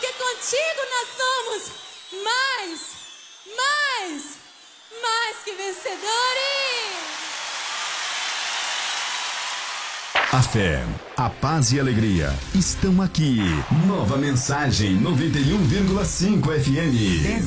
porque contigo nós somos mais que vencedores. A fé, a paz e a alegria estão aqui. Nova Mensagem 91,5 FM.